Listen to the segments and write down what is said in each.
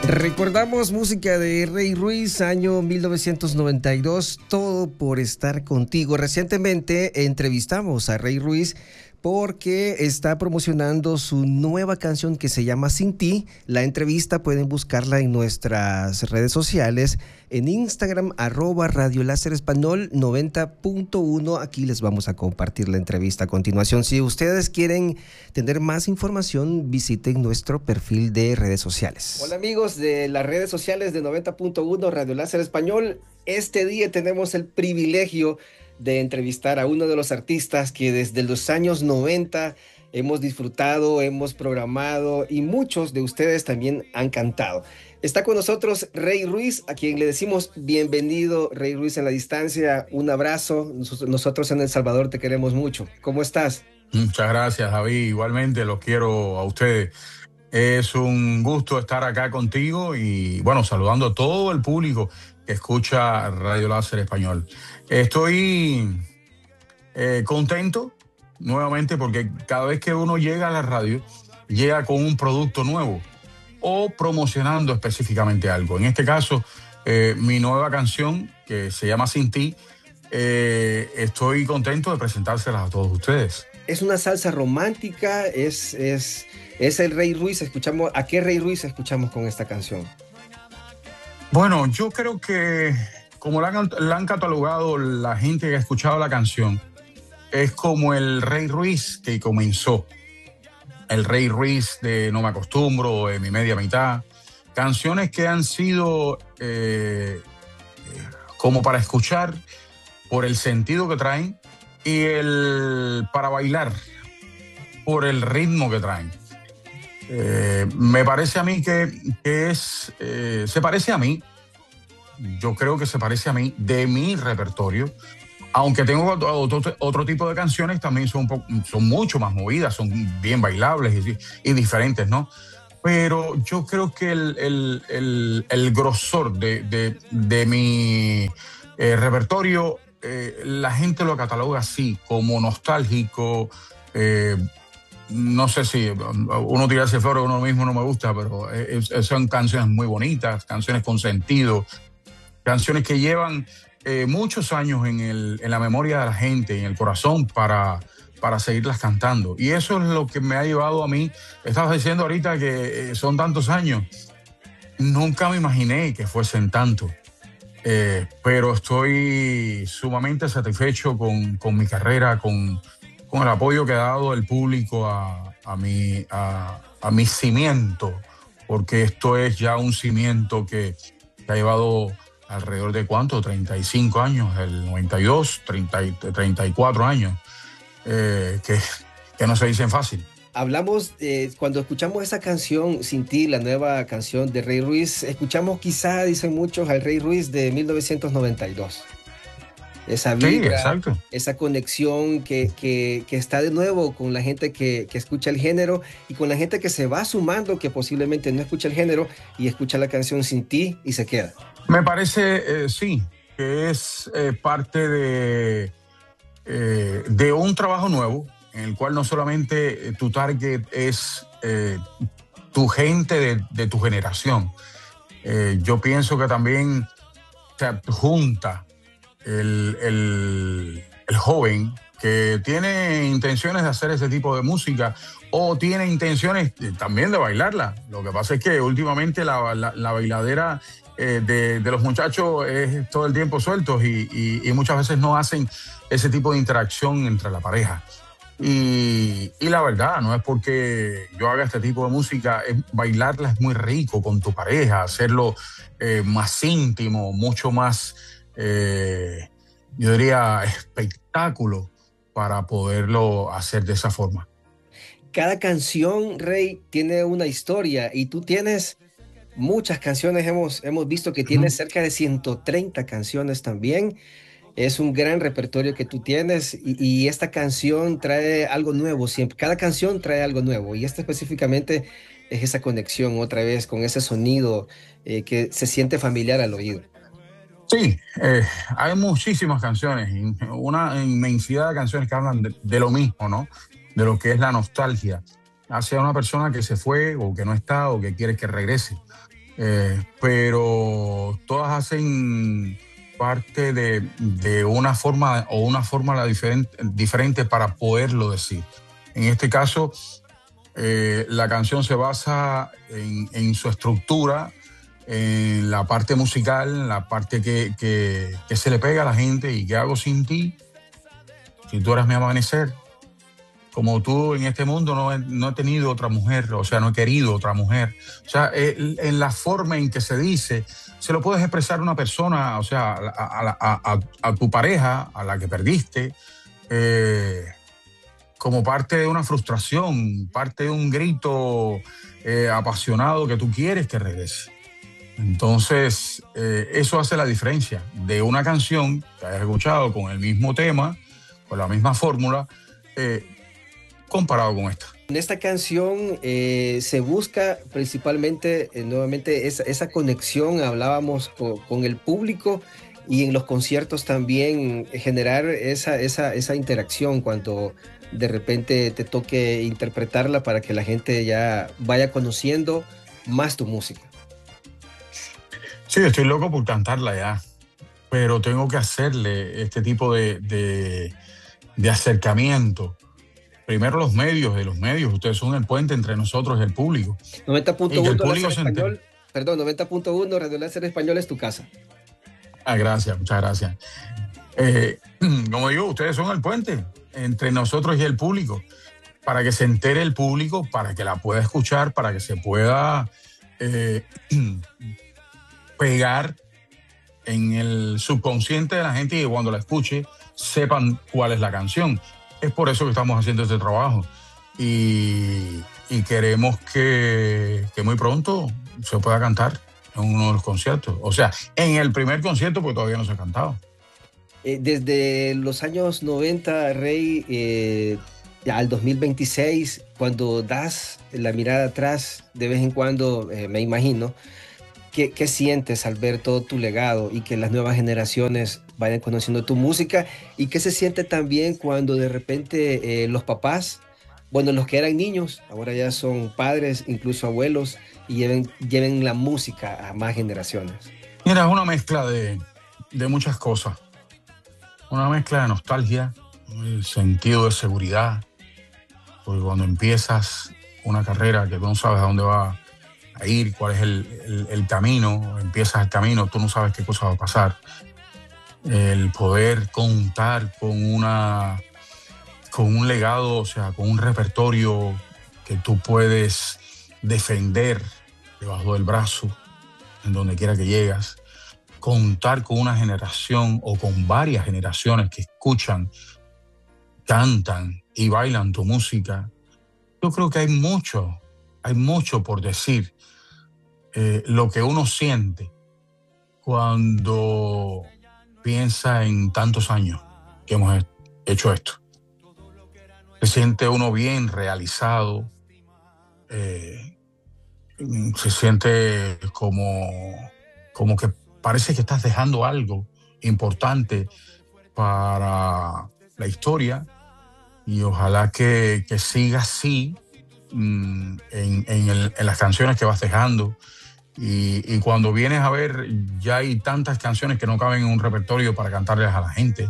Recordamos música de Rey Ruiz, año 1992, Todo por estar contigo. Recientemente entrevistamos a Rey Ruiz porque está promocionando su nueva canción que se llama Sin Ti. La entrevista pueden buscarla en nuestras redes sociales, en Instagram, @Radio Láser Español 90.1. Aquí les vamos a compartir la entrevista a continuación. Si ustedes quieren tener más información, visiten nuestro perfil de redes sociales. Hola amigos de las redes sociales de 90.1 Radio Láser Español. Este día tenemos el privilegio de entrevistar a uno de los artistas que desde los años 90 hemos disfrutado, hemos programado y muchos de ustedes también han cantado. Está con nosotros Rey Ruiz, a quien le decimos bienvenido, Rey Ruiz, en la distancia. Un abrazo. Nosotros en El Salvador te queremos mucho. ¿Cómo estás? Muchas gracias, David. Igualmente los quiero a ustedes. Es un gusto estar acá contigo y, bueno, saludando a todo el público que escucha Radio Láser Español. Estoy contento nuevamente porque cada vez que uno llega a la radio, llega con un producto nuevo o promocionando específicamente algo. En este caso, mi nueva canción, que se llama Sin Ti, estoy contento de presentárselas a todos ustedes. Es una salsa romántica, es el Rey Ruiz. ¿A qué Rey Ruiz escuchamos con esta canción? Bueno, yo creo que como la han catalogado la gente que ha escuchado la canción, es como el Rey Ruiz que comenzó. El Rey Ruiz de No Me Acostumbro, de Mi Media Mitad. Canciones que han sido como para escuchar por el sentido que traen y para bailar por el ritmo que traen. Me parece a mí que se parece a mí. Yo creo que se parece a mí de mi repertorio, aunque tengo otro tipo de canciones, también son mucho más movidas, son bien bailables y diferentes, ¿no? Pero yo creo que el grosor de mi repertorio, la gente lo cataloga así, como nostálgico. No sé si uno tirarse flores a uno mismo no me gusta, pero son canciones muy bonitas, canciones con sentido, canciones que llevan muchos años en la memoria de la gente, en el corazón, para seguirlas cantando. Y eso es lo que me ha llevado a mí. Estabas diciendo ahorita que son tantos años. Nunca me imaginé que fuesen tanto. Pero estoy sumamente satisfecho con mi carrera, con el apoyo que ha dado el público a mi cimiento, porque esto es ya un cimiento que ha llevado alrededor de ¿cuánto? 35 años, el 92, 34 años, que no se dicen fácil. Hablamos, cuando escuchamos esa canción, Sin Ti, la nueva canción de Rey Ruiz, escuchamos quizá, dicen muchos, al Rey Ruiz de 1992. Esa vibra, sí, esa conexión que está de nuevo con la gente que escucha el género y con la gente que se va sumando, que posiblemente no escucha el género y escucha la canción Sin Ti y se queda. Me parece, sí, que es parte de un trabajo nuevo en el cual no solamente tu target es tu gente de tu generación. Yo pienso que también se junta el joven que tiene intenciones de hacer ese tipo de música o tiene intenciones también de bailarla. Lo que pasa es que últimamente la bailadera de los muchachos es todo el tiempo sueltos y muchas veces no hacen ese tipo de interacción entre la pareja. Y la verdad, no es porque yo haga este tipo de música, bailarla es muy rico con tu pareja, hacerlo más íntimo, mucho más, yo diría, espectáculo para poderlo hacer de esa forma. Cada canción, Rey, tiene una historia y tú tienes muchas canciones. Hemos visto que tienes cerca de 130 canciones también. Es un gran repertorio que tú tienes y esta canción trae algo nuevo siempre. Cada canción trae algo nuevo y esta específicamente es esa conexión otra vez con ese sonido que se siente familiar al oído. Sí, hay muchísimas canciones, una inmensidad de canciones que hablan de lo mismo, ¿no? De lo que es la nostalgia hacia una persona que se fue o que no está o que quiere que regrese. pero todas hacen parte de una forma o una fórmula diferente para poderlo decir. En este caso, la canción se basa en su estructura, en la parte musical, en la parte que se le pega a la gente. ¿Y qué hago sin ti? Si tú eras mi amanecer. Como tú en este mundo no he tenido otra mujer, o sea, no he querido otra mujer. O sea, en la forma en que se dice, se lo puedes expresar a una persona, o sea, a tu pareja, a la que perdiste, como parte de una frustración, parte de un grito apasionado que tú quieres que regrese. Entonces, eso hace la diferencia de una canción que hayas escuchado con el mismo tema, con la misma fórmula, comparado con esta. En esta canción se busca principalmente, nuevamente, esa conexión, hablábamos con el público, y en los conciertos también generar esa interacción cuando de repente te toque interpretarla para que la gente ya vaya conociendo más tu música. Sí, estoy loco por cantarla ya, pero tengo que hacerle este tipo de acercamiento. Primero los medios, ustedes son el puente entre nosotros y el público. Y que el 90.1 público Láser se entere. Español, perdón, 90.1 Radio Láser Español es tu casa. Gracias, muchas gracias. Como digo, ustedes son el puente entre nosotros y el público, para que se entere el público, para que la pueda escuchar, para que se pueda pegar en el subconsciente de la gente y que cuando la escuche sepan cuál es la canción. Es por eso que estamos haciendo este trabajo y queremos que muy pronto se pueda cantar en uno de los conciertos. O sea, en el primer concierto, porque todavía no se ha cantado. Desde los años 90, Rey, al 2026, cuando das la mirada atrás, de vez en cuando, me imagino, ¿qué sientes al ver todo tu legado y que las nuevas generaciones vayan conociendo tu música? ¿Y qué se siente también cuando de repente los papás, bueno, los que eran niños, ahora ya son padres, incluso abuelos, y lleven la música a más generaciones? Mira, es una mezcla de muchas cosas. Una mezcla de nostalgia, el sentido de seguridad, porque cuando empiezas una carrera que tú no sabes a dónde va a ir, cuál es el camino, empiezas el camino, tú no sabes qué cosa va a pasar. El poder contar con un legado, o sea, con un repertorio que tú puedes defender debajo del brazo, en donde quiera que llegas. Contar con una generación o con varias generaciones que escuchan, cantan y bailan tu música. Yo creo que hay mucho por decir. Lo que uno siente cuando piensa en tantos años que hemos hecho esto. Se siente uno bien realizado, se siente como que parece que estás dejando algo importante para la historia, y ojalá que siga así en las canciones que vas dejando. Y cuando vienes a ver, ya hay tantas canciones que no caben en un repertorio para cantarles a la gente.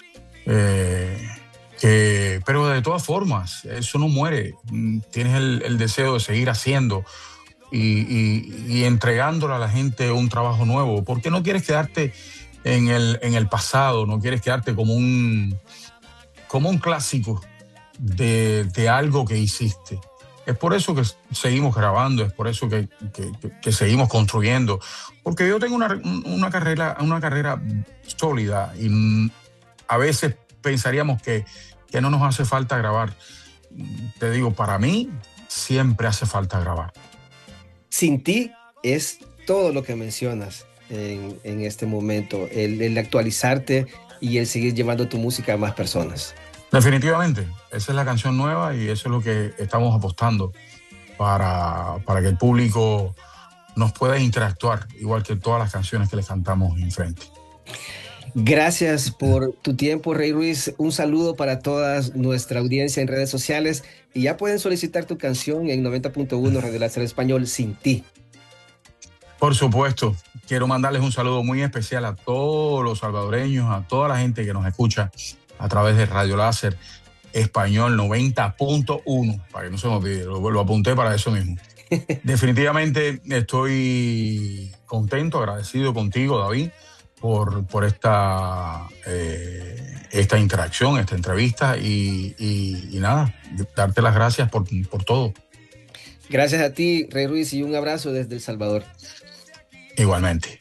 Pero de todas formas, eso no muere. Tienes el deseo de seguir haciendo y entregándole a la gente un trabajo nuevo, porque no quieres quedarte en el pasado, no quieres quedarte como un clásico de algo que hiciste. Es por eso que seguimos grabando, es por eso que seguimos construyendo, porque yo tengo una carrera sólida, y a veces pensaríamos que no nos hace falta grabar. Te digo, para mí siempre hace falta grabar. Sin ti es todo lo que mencionas en este momento, el actualizarte y el seguir llevando tu música a más personas. Definitivamente, esa es la canción nueva y eso es lo que estamos apostando para que el público nos pueda interactuar, igual que todas las canciones que les cantamos enfrente. Gracias por tu tiempo, Rey Ruiz. Un saludo para toda nuestra audiencia en redes sociales, y ya pueden solicitar tu canción en 90.1 Radio Láser Español, Sin Ti. Por supuesto, quiero mandarles un saludo muy especial a todos los salvadoreños, a toda la gente que nos escucha a través de Radio Láser Español 90.1, para que no se me olvide, lo apunté para eso mismo. Definitivamente estoy contento, agradecido contigo, David, por esta interacción, esta entrevista y nada, darte las gracias por todo. Gracias a ti, Rey Ruiz, y un abrazo desde El Salvador. Igualmente.